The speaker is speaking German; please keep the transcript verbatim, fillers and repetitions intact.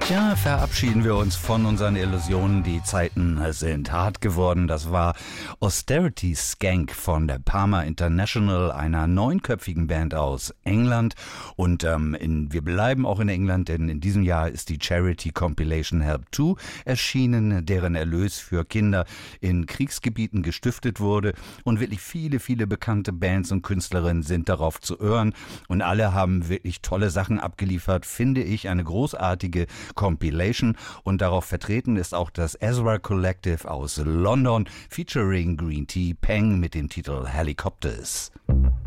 Ja, verabschieden wir uns von unseren Illusionen. Die Zeiten sind hart geworden. Das war Austerity Skank von der Parma International, einer neunköpfigen Band aus England. Und ähm, in, wir bleiben auch in England, denn in diesem Jahr ist die Charity Compilation Help zwei erschienen, deren Erlös für Kinder in Kriegsgebieten gestiftet wurde. Und wirklich viele, viele bekannte Bands und Künstlerinnen sind darauf zu hören. Und alle haben wirklich tolle Sachen abgeliefert, finde ich. Eine großartige Compilation, und darauf vertreten ist auch das Ezra Collective aus London featuring Green Tea Peng mit dem Titel Helicopters.